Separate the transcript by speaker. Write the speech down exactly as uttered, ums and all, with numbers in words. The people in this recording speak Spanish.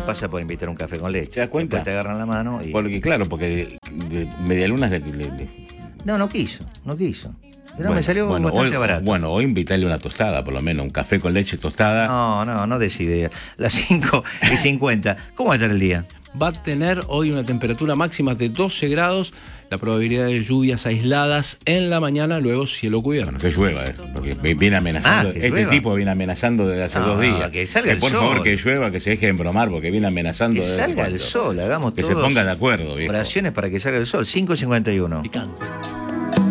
Speaker 1: pasa por invitar un café con leche.
Speaker 2: ¿Te das cuenta?
Speaker 1: Después te agarran la mano y...
Speaker 2: Porque claro, porque de Medialunas le, le, le...
Speaker 1: No, no quiso, no quiso. Pero
Speaker 2: bueno,
Speaker 1: me salió
Speaker 2: bueno,
Speaker 1: bastante
Speaker 2: hoy,
Speaker 1: barato.
Speaker 2: Bueno, hoy invitarle una tostada, por lo menos, un café con leche tostada.
Speaker 1: No, no, no des idea. Las cinco y cincuenta. ¿Cómo va a estar el día?
Speaker 3: Va a tener hoy una temperatura máxima de doce grados, la probabilidad de lluvias aisladas en la mañana, luego cielo cubierto.
Speaker 2: Bueno, que llueva, eh, porque viene amenazando.
Speaker 1: Ah, que
Speaker 2: este
Speaker 1: llueva.
Speaker 2: tipo viene amenazando desde hace
Speaker 1: No,
Speaker 2: dos días.
Speaker 1: que salga el
Speaker 2: por
Speaker 1: sol.
Speaker 2: favor, que llueva, que se deje de embromar, porque viene amenazando
Speaker 1: Que
Speaker 2: desde
Speaker 1: salga el
Speaker 2: cuánto.
Speaker 1: sol, hagamos
Speaker 2: Que
Speaker 1: todos
Speaker 2: se ponga de acuerdo, viejo.
Speaker 1: oraciones para que salga el sol. cinco y cincuenta y uno.
Speaker 3: Picante.